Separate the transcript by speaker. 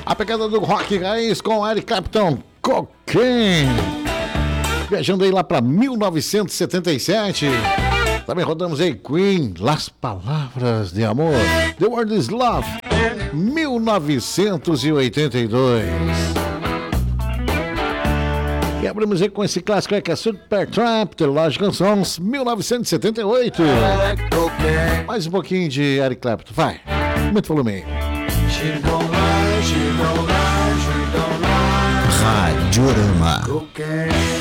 Speaker 1: A pegada do rock raiz com Eric Clapton, Cocaine. Viajando aí lá pra 1977. Também rodamos aí Queen, Las Palavras de Amor, The World is Love, 1982. E abrimos aí com esse clássico aí que é Supertramp, The Lost Canções, 1978. Mais um pouquinho de Eric Clapton, vai, muito volume.
Speaker 2: Radiorama.